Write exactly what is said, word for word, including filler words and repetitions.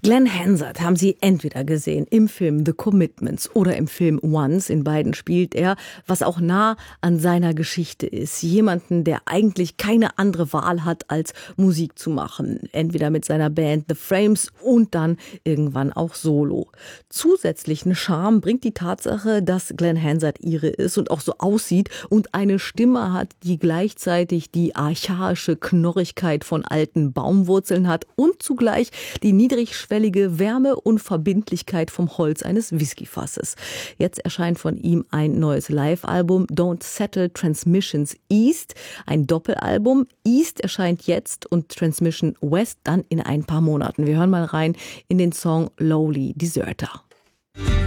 Glenn Hansard haben Sie entweder gesehen im Film The Commitments oder im Film Once. In beiden spielt er, was auch nah an seiner Geschichte ist. Jemanden, der eigentlich keine andere Wahl hat, als Musik zu machen. Entweder mit seiner Band The Frames und dann irgendwann auch solo. Zusätzlichen Charme bringt die Tatsache, dass Glenn Hansard Ire ist und auch so aussieht und eine Stimme hat, die gleichzeitig die archaische Knorrigkeit von alten Baumwurzeln hat und zugleich die niedrigschwellige Wärme und Verbindlichkeit vom Holz eines Whiskyfasses. Jetzt erscheint von ihm ein neues Live-Album, Don't Settle Transmissions East, ein Doppelalbum. East erscheint jetzt und Transmission West dann in ein paar Monaten. Wir hören mal rein in den Song Lowly Deserter.